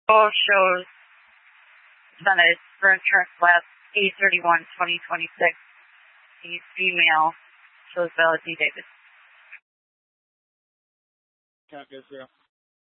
Both shows Senate for insurance last 8/31/2026. He's female. Shows valid D. Davis. Count goes 0.